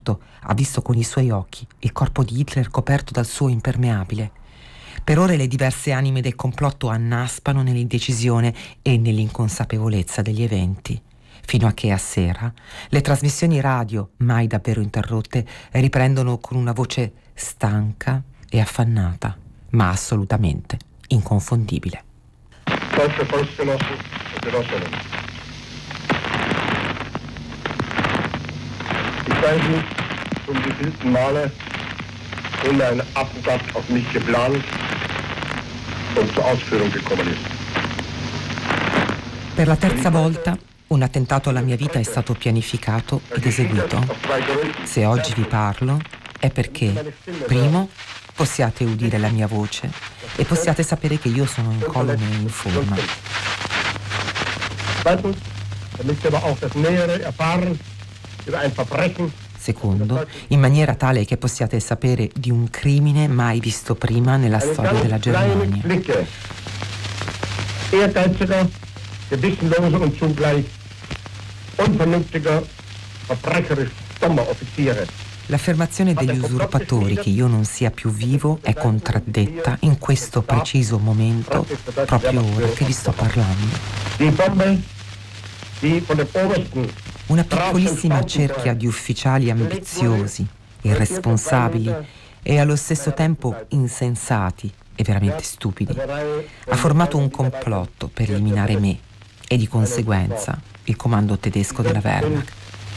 Ha visto con i suoi occhi il corpo di Hitler coperto dal suo impermeabile. Per ore le diverse anime del complotto annaspano nell'indecisione e nell'inconsapevolezza degli eventi, fino a che a sera le trasmissioni radio, mai davvero interrotte, riprendono con una voce stanca e affannata, ma assolutamente inconfondibile. Deutsche Volksgenossen und Genossinnen. Ich weiß nicht, zum wievielten Male nun ein Attentat auf mich geplant und zur Ausführung gekommen ist. Per la terza volta un attentato alla mia vita è stato pianificato ed eseguito. Se oggi vi parlo è perché, primo, possiate udire la mia voce e possiate sapere che io sono incolume e in forma. Secondo, in maniera tale che possiate sapere di un crimine mai visto prima nella storia della Germania. Ehrgeiziger, gewissenloser und zugleich unvernünftiger, verbrecherisch dummer Offiziere. L'affermazione degli usurpatori che io non sia più vivo è contraddetta in questo preciso momento, proprio ora che vi sto parlando. Una piccolissima cerchia di ufficiali ambiziosi, irresponsabili e allo stesso tempo insensati e veramente stupidi ha formato un complotto per eliminare me e di conseguenza il comando tedesco della Wehrmacht.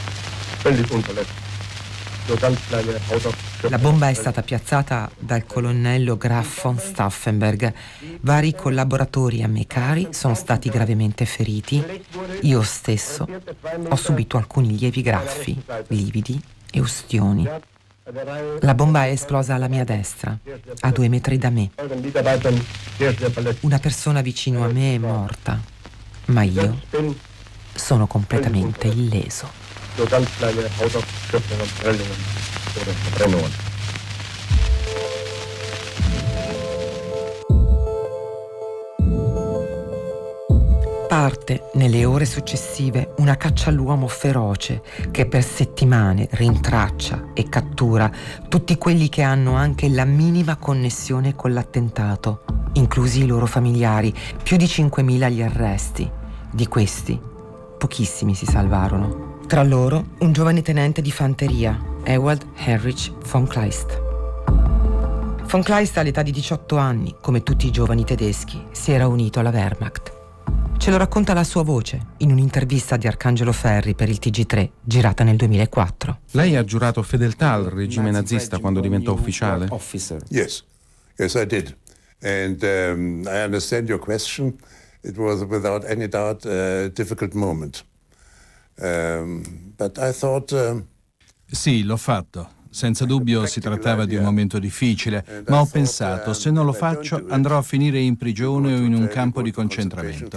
La bomba è stata piazzata dal colonnello Graf von Stauffenberg. Vari collaboratori a me cari sono stati gravemente feriti. Io stesso ho subito alcuni lievi graffi, lividi e ustioni. La bomba è esplosa alla mia destra, a 2 metri da me. Una persona vicino a me è morta, ma io sono completamente illeso. Nur ganz kleine Hautausschürfungen und Prellungen oder Verbrennungen. Parte nelle ore successive una caccia all'uomo feroce che per settimane rintraccia e cattura tutti quelli che hanno anche la minima connessione con l'attentato, inclusi i loro familiari, più di 5.000 gli arresti. Di questi, pochissimi si salvarono. Tra loro un giovane tenente di fanteria, Ewald Heinrich von Kleist. Von Kleist all'età di 18 anni, come tutti i giovani tedeschi, si era unito alla Wehrmacht. Ce lo racconta la sua voce in un'intervista di Arcangelo Ferri per il TG3, girata nel 2004. Lei ha giurato fedeltà al regime nazista quando diventò ufficiale? Yes, I did. And I understand your question. It was without any doubt a difficult moment. But I thought, Sì, l'ho fatto. Senza dubbio si trattava di un momento difficile, ma ho pensato, se non lo faccio andrò a finire in prigione o in un campo di concentramento.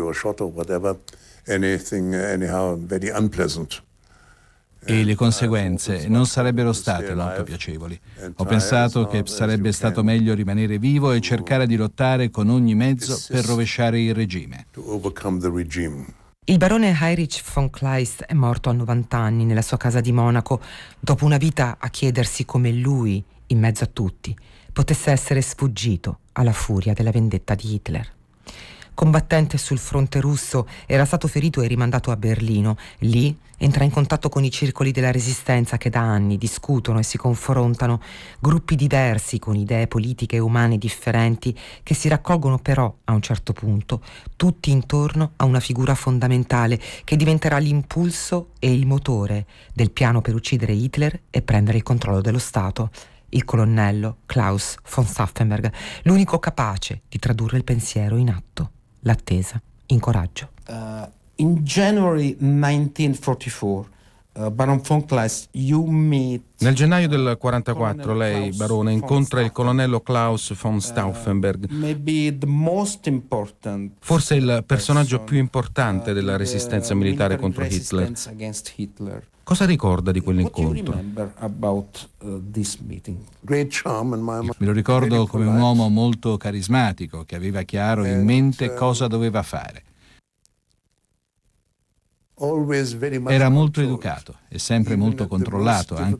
E le conseguenze non sarebbero state molto piacevoli. Ho pensato che sarebbe stato meglio rimanere vivo e cercare di lottare con ogni mezzo per rovesciare il regime. Il barone Heinrich von Kleist è morto a 90 anni nella sua casa di Monaco, dopo una vita a chiedersi come lui, in mezzo a tutti, potesse essere sfuggito alla furia della vendetta di Hitler. Combattente sul fronte russo, era stato ferito e rimandato a Berlino. Lì entra in contatto con i circoli della resistenza che da anni discutono e si confrontano, gruppi diversi con idee politiche e umane differenti che si raccolgono però a un certo punto tutti intorno a una figura fondamentale che diventerà l'impulso e il motore del piano per uccidere Hitler e prendere il controllo dello Stato. Il colonnello Klaus von Stauffenberg, l'unico capace di tradurre il pensiero in atto, l'attesa in coraggio. In January 1944, Baron von Kleist, you meet... Nel gennaio del 1944 lei, barone, incontra il colonnello Klaus von Stauffenberg, forse il personaggio più importante della resistenza militare contro Hitler. Cosa ricorda di quell'incontro? Me lo ricordo come un uomo molto carismatico che aveva chiaro in mente cosa doveva fare. Era molto educato e sempre molto controllato, anche